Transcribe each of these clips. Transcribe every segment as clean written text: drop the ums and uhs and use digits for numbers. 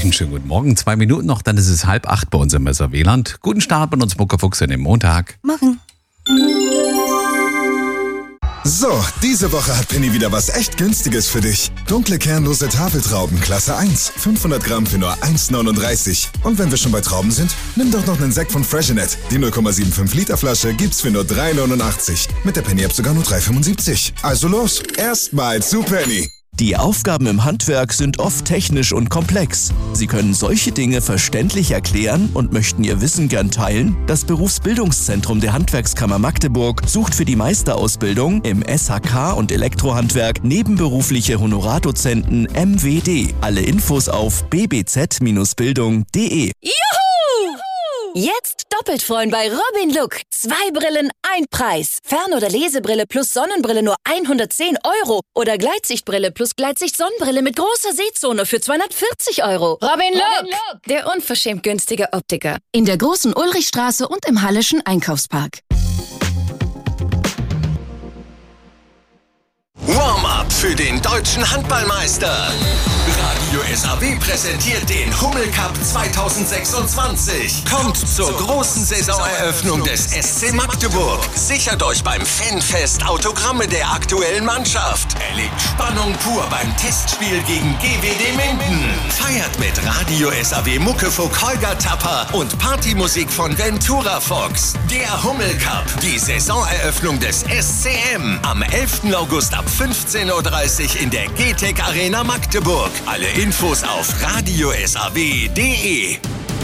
euch einen schönen guten Morgen. 2 Minuten noch, dann ist es 7:30 bei uns im Messer-Wieland. Guten Start bei uns Muckefuchs in den Montag. Morgen. So, diese Woche hat Penny wieder was echt Günstiges für dich. Dunkle kernlose Tafeltrauben Klasse 1, 500 Gramm für nur 1,39. Und wenn wir schon bei Trauben sind, nimm doch noch einen Sekt von Freshenet. Die 0,75 Liter Flasche gibt's für nur 3,89. Mit der Penny-App sogar nur 3,75. Also los, erstmal zu Penny. Die Aufgaben im Handwerk sind oft technisch und komplex. Sie können solche Dinge verständlich erklären und möchten Ihr Wissen gern teilen? Das Berufsbildungszentrum der Handwerkskammer Magdeburg sucht für die Meisterausbildung im SHK und Elektrohandwerk nebenberufliche Honorardozenten MWD. Alle Infos auf bbz-bildung.de. Juhu! Jetzt doppelt freuen bei Robin Look. 2 Brillen, 1 Preis. Fern- oder Lesebrille plus Sonnenbrille nur 110 € oder Gleitsichtbrille plus Gleitsicht-Sonnenbrille mit großer Sehzone für 240 €. Robin Look, der unverschämt günstige Optiker. In der großen Ulrichstraße und im Halleschen Einkaufspark. Warm-up für den deutschen Handballmeister. Radio SAW präsentiert den Hummel Cup 2026. Kommt zur großen Saisoneröffnung des SC Magdeburg. Sichert euch beim Fanfest Autogramme der aktuellen Mannschaft. Erlebt Spannung pur beim Testspiel gegen GWD Minden. Feiert mit Radio SAW Muckefuck Holger Tapper und Partymusik von Ventura Fox. Der Hummel Cup, die Saisoneröffnung des SCM. Am 11. August ab 15:30 Uhr in der GTEC Arena Magdeburg. Alle Infos auf radiosaw.de.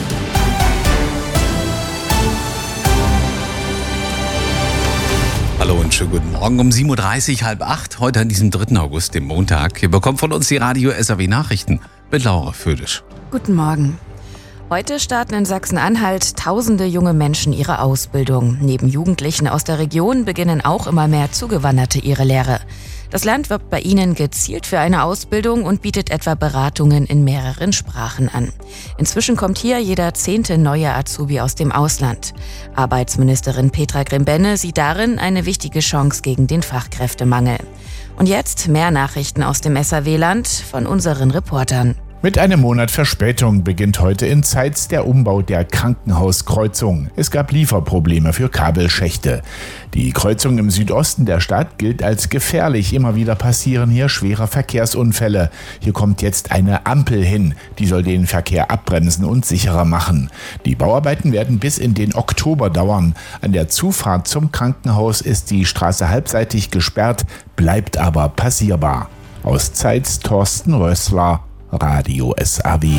Hallo und schönen guten Morgen um 7:30 Uhr, 7:30, heute an diesem 3. August, dem Montag. Ihr bekommt von uns die Radio SAW Nachrichten mit Laura Födisch. Guten Morgen. Heute starten in Sachsen-Anhalt tausende junge Menschen ihre Ausbildung. Neben Jugendlichen aus der Region beginnen auch immer mehr Zugewanderte ihre Lehre. Das Land wirbt bei ihnen gezielt für eine Ausbildung und bietet etwa Beratungen in mehreren Sprachen an. Inzwischen kommt hier jeder 10. neue Azubi aus dem Ausland. Arbeitsministerin Petra Grimbenne sieht darin eine wichtige Chance gegen den Fachkräftemangel. Und jetzt mehr Nachrichten aus dem SAW-Land von unseren Reportern. Mit einem Monat Verspätung beginnt heute in Zeitz der Umbau der Krankenhauskreuzung. Es gab Lieferprobleme für Kabelschächte. Die Kreuzung im Südosten der Stadt gilt als gefährlich. Immer wieder passieren hier schwere Verkehrsunfälle. Hier kommt jetzt eine Ampel hin. Die soll den Verkehr abbremsen und sicherer machen. Die Bauarbeiten werden bis in den Oktober dauern. An der Zufahrt zum Krankenhaus ist die Straße halbseitig gesperrt, bleibt aber passierbar. Aus Zeitz Thorsten Rössler, Radio SAW.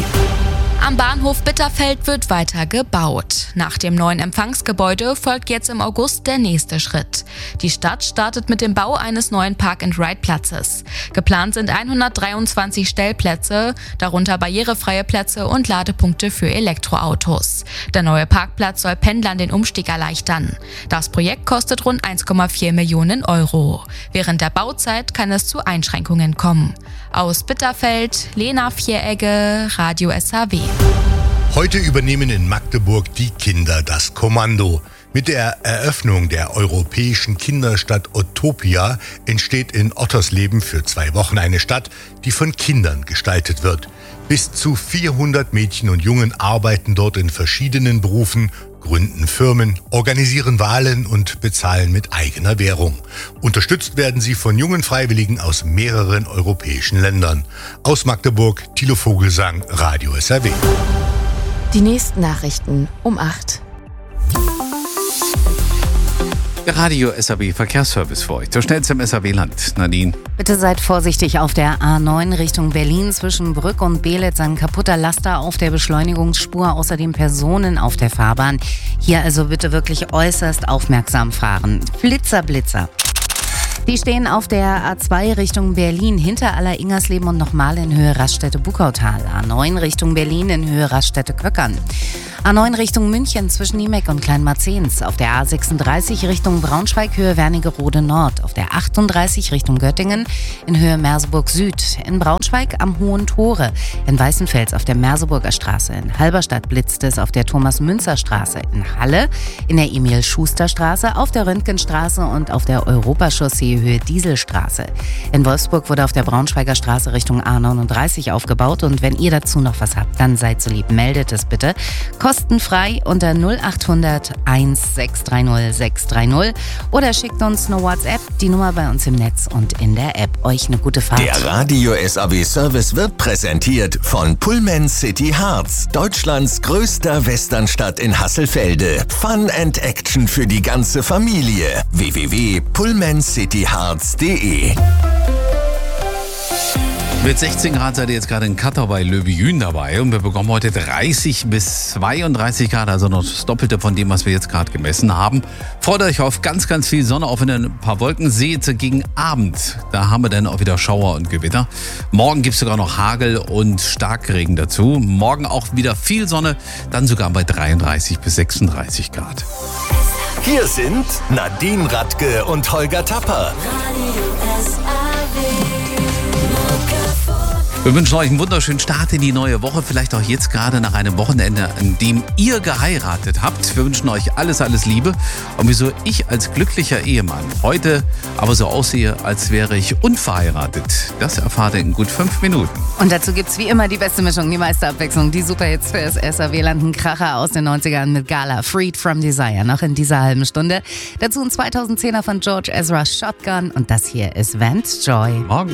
Am Bahnhof Bitterfeld wird weiter gebaut. Nach dem neuen Empfangsgebäude folgt jetzt im August der nächste Schritt. Die Stadt startet mit dem Bau eines neuen Park-and-Ride-Platzes. Geplant sind 123 Stellplätze, darunter barrierefreie Plätze und Ladepunkte für Elektroautos. Der neue Parkplatz soll Pendlern den Umstieg erleichtern. Das Projekt kostet rund 1,4 Millionen €. Während der Bauzeit kann es zu Einschränkungen kommen. Aus Bitterfeld, Lena Vieregge, Radio SAW. Heute übernehmen in Magdeburg die Kinder das Kommando. Mit der Eröffnung der europäischen Kinderstadt Utopia entsteht in Ottersleben für 2 Wochen eine Stadt, die von Kindern gestaltet wird. Bis zu 400 Mädchen und Jungen arbeiten dort in verschiedenen Berufen, gründen Firmen, organisieren Wahlen und bezahlen mit eigener Währung. Unterstützt werden sie von jungen Freiwilligen aus mehreren europäischen Ländern. Aus Magdeburg, Thilo Vogelsang, Radio SAW. Die nächsten Nachrichten um 8. Der Radio SAW Verkehrsservice für euch. Der schnellste im SAW-Land. Nadine. Bitte seid vorsichtig auf der A9 Richtung Berlin zwischen Brück und Beelitz. Ein kaputter Laster auf der Beschleunigungsspur, außerdem Personen auf der Fahrbahn. Hier also bitte wirklich äußerst aufmerksam fahren. Blitzer. Die stehen auf der A2 Richtung Berlin hinter Aller-Ingersleben und nochmal in Höhe Raststätte-Bukautal. A9 Richtung Berlin in Höhe Raststätte-Köckern. A9 Richtung München zwischen Niemek und Kleinmarzens. Auf der A36 Richtung Braunschweig, Höhe Wernigerode Nord. Auf der 38 Richtung Göttingen in Höhe Merseburg Süd. In Braunschweig am Hohen Tore. In Weißenfels auf der Merseburger Straße. In Halberstadt blitzt es auf der Thomas-Münzer-Straße. In Halle in der Emil-Schuster-Straße. Auf der Röntgenstraße und auf der Europachaussee Höhe Dieselstraße. In Wolfsburg wurde auf der Braunschweiger Straße Richtung A39 aufgebaut. Und wenn ihr dazu noch was habt, dann seid so lieb, meldet es bitte. Kostenfrei unter 0800 1630 630 oder schickt uns eine WhatsApp, die Nummer bei uns im Netz und in der App. Euch eine gute Fahrt. Der Radio SAW Service wird präsentiert von Pullman City Harz, Deutschlands größter Westernstadt in Hasselfelde. Fun and Action für die ganze Familie. www.pullmancityharz.de. Mit 16 Grad seid ihr jetzt gerade in Katar bei Löwy dabei und wir bekommen heute 30 bis 32 Grad, also noch das Doppelte von dem, was wir jetzt gerade gemessen haben. Freut euch auf ganz, ganz viel Sonne, auch wenn ihr ein paar Wolken seht. Gegen Abend, da haben wir dann auch wieder Schauer und Gewitter. Morgen gibt es sogar noch Hagel und Starkregen dazu. Morgen auch wieder viel Sonne, dann sogar bei 33 bis 36 Grad. Hier sind Nadine Radke und Holger Tapper. Wir wünschen euch einen wunderschönen Start in die neue Woche, vielleicht auch jetzt gerade nach einem Wochenende, in dem ihr geheiratet habt. Wir wünschen euch alles, alles Liebe. Und wieso ich als glücklicher Ehemann heute aber so aussehe, als wäre ich unverheiratet, das erfahrt ihr in gut 5 Minuten. Und dazu gibt's wie immer die beste Mischung, die meiste Abwechslung, die Superhits für das SAW-Land, ein Kracher aus den 90ern mit Gala, Freed from Desire, noch in dieser halben Stunde. Dazu ein 2010er von George Ezra, Shotgun, und das hier ist Vance Joy. Morgen.